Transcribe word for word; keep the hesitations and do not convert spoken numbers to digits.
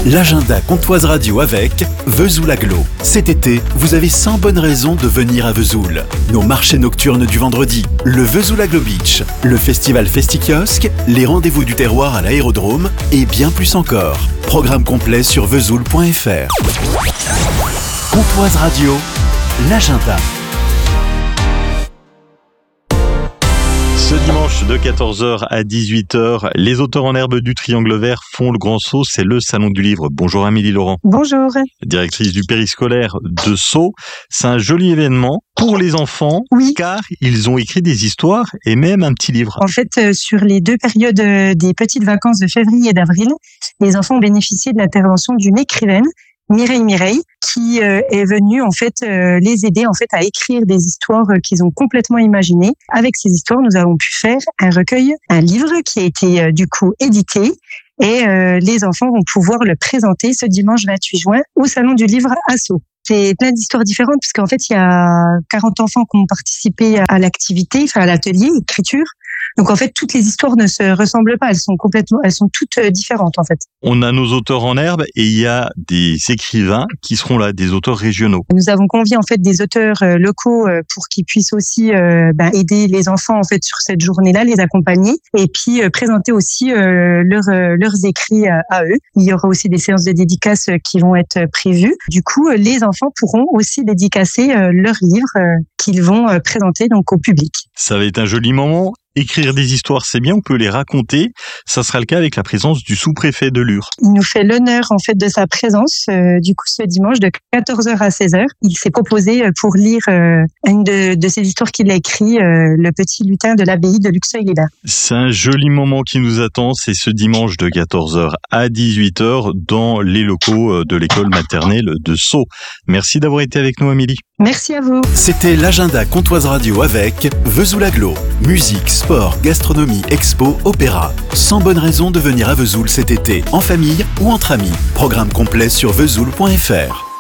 L'agenda Comtoise Radio avec Vesoul Agglo. Cet été, vous avez cent bonnes raisons de venir à Vesoul. Nos marchés nocturnes du vendredi, le Vesoul Agglo Beach, le festival Festi-Kiosque, les rendez-vous du terroir à l'aérodrome et bien plus encore. Programme complet sur vesoul point f r. Comtoise Radio, l'agenda. Ce dimanche de quatorze heures à dix-huit heures, les auteurs en herbe du Triangle Vert font le grand saut, c'est le Salon du Livre. Bonjour Amélie Laurent. Bonjour. Directrice du périscolaire de Sceaux. C'est un joli événement pour les enfants, oui. Car ils ont écrit des histoires et même un petit livre. En fait, euh, sur les deux périodes euh, des petites vacances de février et d'avril, les enfants ont bénéficié de l'intervention d'une écrivaine, Mireille Mireille, qui euh, est venue en fait euh, les aider en fait à écrire des histoires euh, qu'ils ont complètement imaginées. Avec ces histoires, nous avons pu faire un recueil, un livre qui a été euh, du coup édité et euh, les enfants vont pouvoir le présenter ce dimanche vingt-huit juin au Salon du Livre à Sceaux. C'est plein d'histoires différentes puisqu'en fait il y a quarante enfants qui ont participé à l'activité, enfin à l'atelier écriture. Donc en fait toutes les histoires ne se ressemblent pas, elles sont complètement, elles sont toutes différentes en fait. On a nos auteurs en herbe et il y a des écrivains qui seront là, des auteurs régionaux. Nous avons convié en fait des auteurs locaux pour qu'ils puissent aussi euh, ben, aider les enfants en fait sur cette journée-là, les accompagner et puis euh, présenter aussi euh, leurs euh, leurs écrits à, à eux. Il y aura aussi des séances de dédicaces qui vont être prévues. Du coup, les enfants pourront aussi dédicacer euh, leurs livres euh, qu'ils vont euh, présenter donc au public. Ça va être un joli moment. Écrire des histoires, c'est bien, on peut les raconter. Ça sera le cas avec la présence du sous-préfet de Lure. Il nous fait l'honneur en fait de sa présence euh, du coup ce dimanche de quatorze heures à seize heures. Il s'est proposé pour lire euh, une de, de ces histoires qu'il a écrit, euh, Le petit lutin de l'abbaye de Luxeuil-les-Bains. C'est un joli moment qui nous attend, c'est ce dimanche de quatorze heures à dix-huit heures dans les locaux de l'école maternelle de Sceaux. Merci d'avoir été avec nous Amélie. Merci à vous. C'était l'agenda Comtoise Radio avec Vesoul Agglo. Musique, sport, gastronomie, expo, opéra. cent bonnes raisons de venir à Vesoul cet été, en famille ou entre amis. Programme complet sur vesoul point f r.